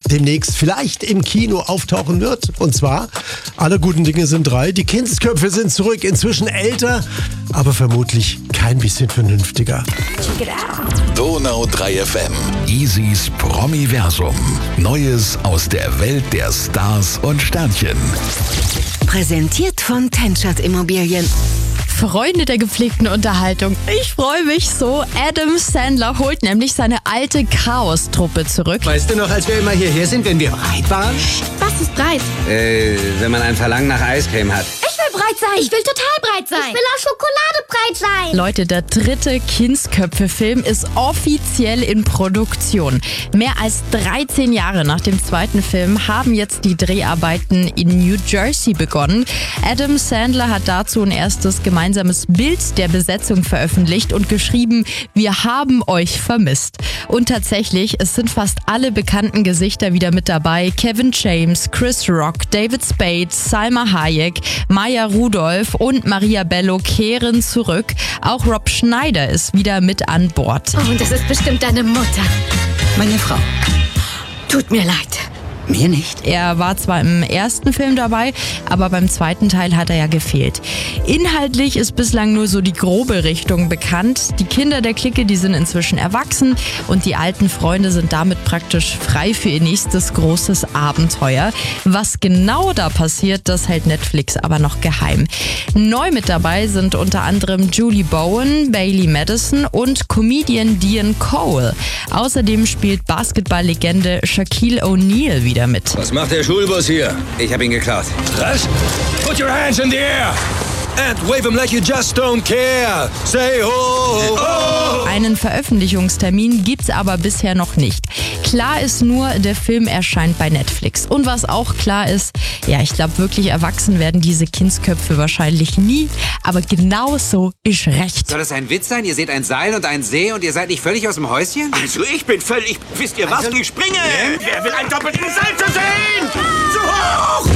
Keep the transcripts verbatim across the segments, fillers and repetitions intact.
demnächst vielleicht im Kino auftauchen wird. Und zwar, alle guten Dinge sind drei. Die Kindsköpfe sind zurück, inzwischen älter, aber vermutlich kein bisschen vernünftiger. Donau drei F M. Easys Promiversum. Neues aus der Welt der Stars und Sternchen. Präsentiert von Tenschert Immobilien. Freunde der gepflegten Unterhaltung. Ich freue mich so. Adam Sandler holt nämlich seine alte Chaos-Truppe zurück. Weißt du noch, als wir immer hierher sind, wenn wir breit waren? Was ist breit? Äh, wenn man ein Verlangen nach Eiscreme hat. Ich will breit sein. Ich will total breit sein. Ich will aus Schokolade breit sein. Leute, der dritte Kindsköpfe-Film ist offiziell in Produktion. Mehr als dreizehn Jahre nach dem zweiten Film haben jetzt die Dreharbeiten in New Jersey begonnen. Adam Sandler hat dazu ein erstes gemeinsames Bild der Besetzung veröffentlicht und geschrieben, wir haben euch vermisst. Und tatsächlich, es sind fast alle bekannten Gesichter wieder mit dabei. Kevin James, Chris Rock, David Spade, Salma Hayek, Maya Rudolph und Maria Bello kehren zurück. Auch Rob Schneider ist wieder mit an Bord. Oh, und das ist bestimmt deine Mutter. Meine Frau. Tut mir leid. Mir nicht. Er war zwar im ersten Film dabei, aber beim zweiten Teil hat er ja gefehlt. Inhaltlich ist bislang nur so die grobe Richtung bekannt. Die Kinder der Clique, die sind inzwischen erwachsen und die alten Freunde sind damit praktisch frei für ihr nächstes großes Abenteuer. Was genau da passiert, das hält Netflix aber noch geheim. Neu mit dabei sind unter anderem Julie Bowen, Bailey Madison und Comedian Dean Cole. Außerdem spielt Basketballlegende Shaquille O'Neal wieder mit. Was macht der Schulbus hier? Ich habe ihn geklaut. Was? Put your hands in the air! And wave them like you just don't care! Say ho! ho. Einen Veröffentlichungstermin gibt's aber bisher noch nicht. Klar ist nur, der Film erscheint bei Netflix. Und was auch klar ist, ja, ich glaube wirklich erwachsen werden diese Kindsköpfe wahrscheinlich nie. Aber genau so ist recht. Soll das ein Witz sein? Ihr seht ein Seil und einen See und ihr seid nicht völlig aus dem Häuschen? Also ich bin völlig... Wisst ihr was? Also, die springen! Wer will ein doppeltes Seil zu sehen? Zu hoch!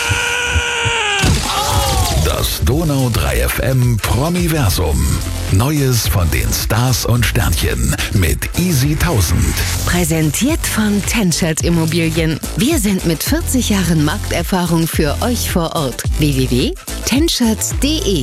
Das Donau drei F M Promiversum. Neues von den Stars und Sternchen mit Easy tausend. Präsentiert von Tenschert Immobilien. Wir sind mit vierzig Jahren Markterfahrung für euch vor Ort. w w w punkt tenschert punkt de